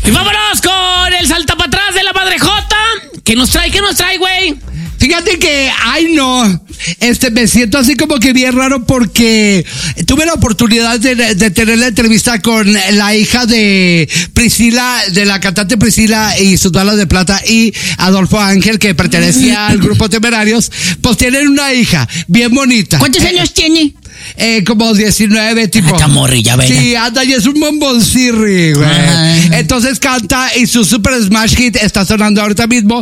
Y vámonos con el salta para atrás de la Madre Jota. ¿Qué nos trae, güey? Fíjate que, me siento así como que bien raro porque tuve la oportunidad de tener la entrevista con la hija de Priscila, de la cantante Priscila y sus balas de plata, y Adolfo Ángel, que pertenecía al grupo Temerarios. Pues tienen una hija bien bonita. ¿Cuántos años tiene? Como 19, tipo. Esta morrilla, bella. Sí, anda, y es un bomboncirri, güey. Entonces canta y su super smash hit está sonando ahorita mismo.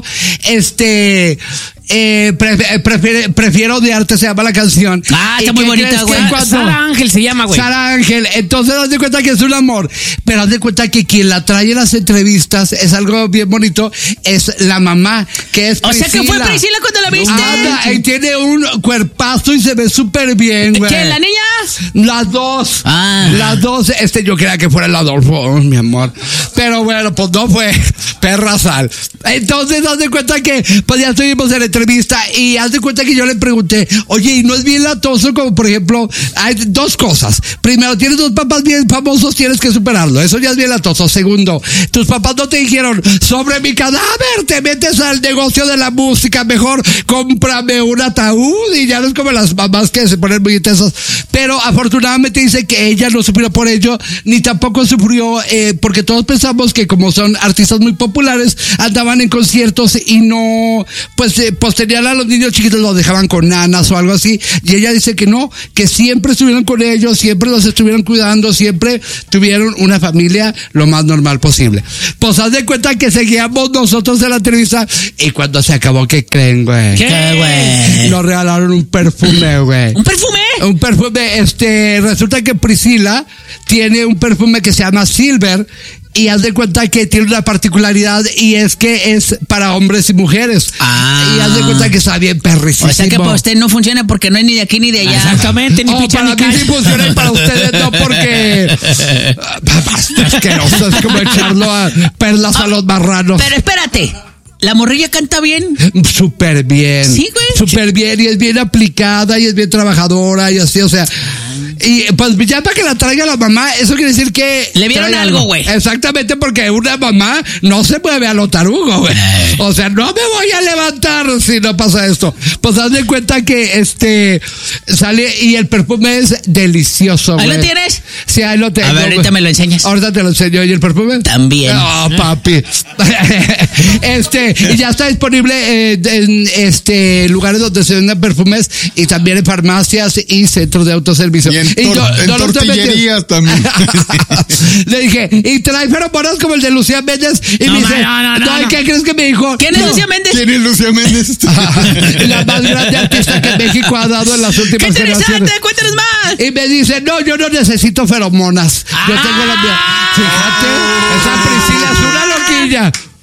Prefiero odiarte, se llama la canción. Está muy bonita, güey. Sara Ángel se llama, güey. Sara Ángel. Entonces, haz de cuenta que es un amor. Pero haz de cuenta que quien la trae en las entrevistas es algo bien bonito. Es la mamá, que es Priscila. O sea, que fue Priscila cuando la viste. Y tiene un cuerpazo y se ve súper bien, güey. ¿Quién, la niña? Las dos. Las dos. Yo creía que fuera el Adolfo, mi amor. Pero bueno, pues no fue perra sal. Entonces, haz de cuenta que pues ya estuvimos en la entrevista y haz de cuenta que yo le pregunté, oye, ¿y no es bien latoso? Como por ejemplo, hay dos cosas. Primero, tienes dos papás bien famosos, tienes que superarlo. Eso ya es bien latoso. Segundo, tus papás no te dijeron, sobre mi cadáver te metes al negocio de la música, mejor cómprame un ataúd. Y ya no es como las mamás que se ponen muy intensas. Pero afortunadamente dice que ella no sufrió por ello, ni tampoco sufrió porque todos pensamos que como son artistas muy populares, andaban en conciertos y no, pues tenían a los niños chiquitos, los dejaban con nanas o algo así. Y ella dice que no, que siempre estuvieron con ellos, siempre los estuvieron cuidando, siempre tuvieron una familia lo más normal posible. Pues haz de cuenta que seguíamos nosotros en la entrevista y cuando se acabó, ¿qué creen, güey? ¿Qué, güey? Nos regalaron un perfume, güey. ¿Un perfume? Un perfume, resulta que Priscila tiene un perfume que se llama Silver y haz de cuenta que tiene una particularidad y es que es para hombres y mujeres. Y haz de cuenta que está bien perrísimo. O sea que para usted no funciona porque no es ni de aquí ni de allá. Exactamente, ni picha ni para mí sí funciona y para ustedes no, porque basta, asqueroso, es como echarlo a perlas a los marranos. Pero espérate, ¿la morrilla canta bien? Súper bien. Sí, güey. Súper bien, y es bien aplicada, y es bien trabajadora, y así, o sea. Y pues ya para que la traiga la mamá, eso quiere decir que le vieron algo, güey. Exactamente, porque una mamá no se mueve a lo tarugo, güey. O sea, no me voy a levantar si no pasa esto. Pues haz de cuenta que sale y el perfume es delicioso, güey. ¿Ahí lo tienes? Sí, ahí lo tengo. A ver, ahorita me lo enseñas. Ahorita te lo enseño. ¿Y el perfume? También. Oh, papi. Y ya está disponible en lugares donde se venden perfumes y también en farmacias y centros de autoservicio. En tortillerías también. Le dije, y trae feromonas como el de Lucía Méndez. Y me dice, no, ¿qué crees que me dijo? ¿Quién es Lucía Méndez? ¿Quién es Lucía Méndez? La más grande artista que México ha dado en las últimas generaciones. ¡Qué interesante! ¡Cuéntanos más! Y me dice, no, yo no necesito feromonas. Yo tengo la mía. Fíjate, esa Priscila es una loquilla.